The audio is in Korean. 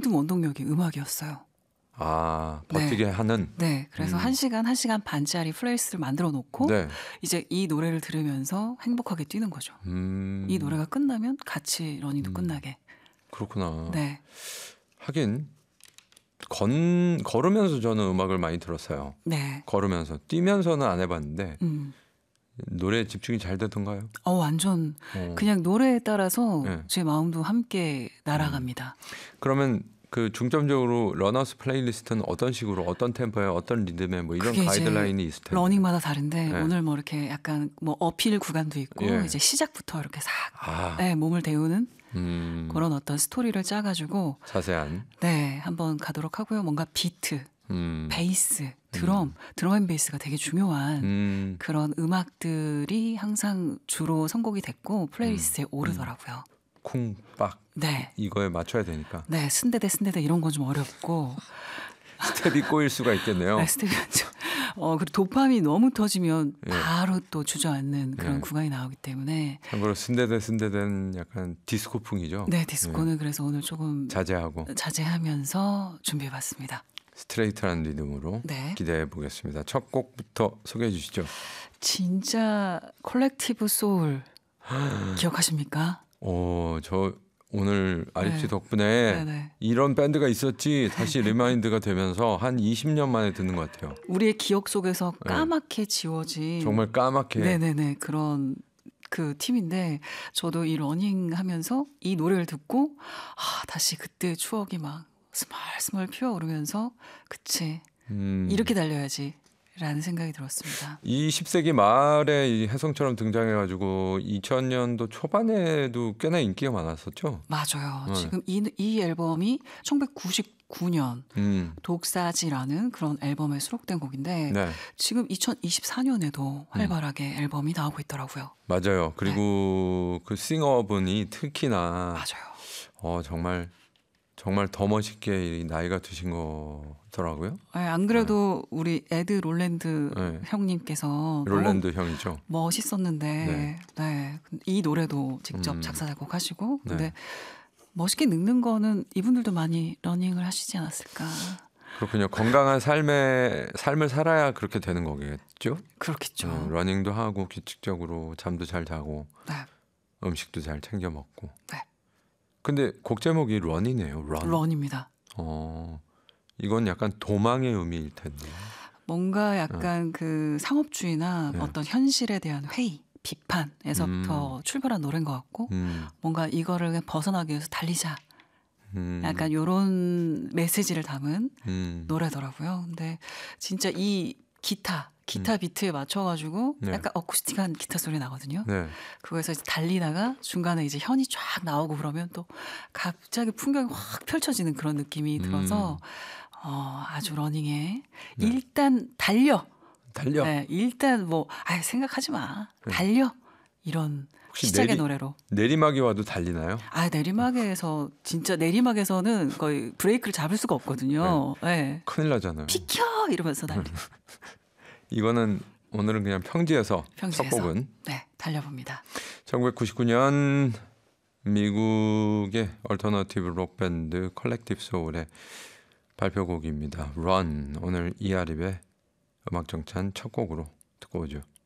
모든 원동력이 음악이었어요. 아, 버티게 하는. 네, 그래서 1시간 반짜리 플레이리스트를 만들어 놓고 네. 이제 이 노래를 들으면서 행복하게 뛰는 거죠. 이 노래가 끝나면 같이 러닝도 끝나게. 그렇구나. 네, 하긴 걸으면서 저는 음악을 많이 들었어요. 네. 걸으면서. 뛰면서는 안 해봤는데 음. 노래에 집중이 잘 되던가요? 완전 그냥 노래에 따라서 네. 제 마음도 함께 날아갑니다. 그러면 그 중점적으로 러너스 플레이리스트는 어떤 식으로 어떤 템포에 어떤 리듬에 뭐 이런 그게 가이드라인이 있을 텐데. 러닝마다 다른데 네. 오늘 뭐 이렇게 약간 뭐 어필 구간도 있고 예. 이제 시작부터 이렇게 싹 아. 네, 몸을 데우는 그런 어떤 스토리를 짜가지고 자세한. 네, 한번 가도록 하고요. 뭔가 비트, 베이스, 드럼 앤 베이스가 되게 중요한 그런 음악들이 항상 주로 선곡이 됐고 플레이리스트에 오르더라고요. 쿵빡 네. 이거에 맞춰야 되니까. 네, 순대대 이런 건 좀 어렵고 스텝이 꼬일 수가 있겠네요. 네, 스텝이 그리고 도파민이 너무 터지면 예. 바로 또 주저앉는 그런 예. 구간이 나오기 때문에 참고로 순대대는 약간 디스코풍이죠. 네, 디스코는 그래서 오늘 조금 자제하면서 준비해봤습니다. 스트레이트한 리듬으로 네. 기대해 보겠습니다. 첫 곡부터 소개해 주시죠. 진짜 콜렉티브 소울 기억하십니까? 저 오늘 아립씨 네. 덕분에 네네. 이런 밴드가 있었지 다시 리마인드가 되면서 한 20년 만에 듣는 것 같아요. 우리의 기억 속에서 까맣게 지워진 정말 까맣게. 네네네 그런 그 팀인데 저도 이 러닝 하면서 이 노래를 듣고 다시 그때 추억이 막 스멀스멀 피어오르면서 그치 이렇게 달려야지 라는 생각이 들었습니다. 이 10세기 말에 이 혜성처럼 등장해가지고 2000년도 초반에도 꽤나 인기가 많았었죠. 맞아요. 지금 이 앨범이 1999년 독사지라는 그런 앨범에 수록된 곡인데 네. 지금 2024년에도 활발하게 앨범이 나오고 있더라고요. 맞아요. 그리고 그 싱어분이 특히나 맞아요. 정말 더 멋있게 나이가 드신 거더라고요. 네, 안 그래도 우리 에드 롤랜드 형님께서 롤랜드 형이죠. 멋있었는데 이 노래도 직접 작사 작곡하시고 근데 멋있게 늙는 거는 이분들도 많이 러닝을 하시지 않았을까. 그렇군요. 건강한 삶을 살아야 그렇게 되는 거겠죠. 그렇겠죠. 러닝도 하고 규칙적으로 잠도 잘 자고 네. 음식도 잘 챙겨 먹고. 네. 근데 곡 제목이 런이네요. 런입니다. 이건 약간 도망의 의미일 텐데. 뭔가 약간 그 상업주의나 어떤 현실에 대한 회의, 비판에서부터 출발한 노래인 것 같고 뭔가 이거를 그냥 벗어나기 위해서 달리자. 약간 이런 메시지를 담은 노래더라고요. 근데 진짜 이 기타 비트에 맞춰가지고 약간 어쿠스틱한 기타 소리 나거든요. 네. 그거에서 이제 달리다가 중간에 이제 현이 쫙 나오고 그러면 또 갑자기 풍경이 확 펼쳐지는 그런 느낌이 들어서 아주 러닝에 일단 달려. 네, 일단 뭐 생각하지 마. 달려. 이런 시작의 노래로. 내리막이 와도 달리나요? 내리막에서 진짜 내리막에서는 거의 브레이크를 잡을 수가 없거든요. 네. 큰일 나잖아요. 비켜 이러면서 달리. 이거는 오늘은 그냥 평지에서 첫 곡은 달려봅니다. 1999년 미국의 얼터너티브 록 밴드 컬렉티브 소울의 발표곡입니다. Run. 오늘 이아립의 음악 정찬 첫 곡으로 듣고 오죠.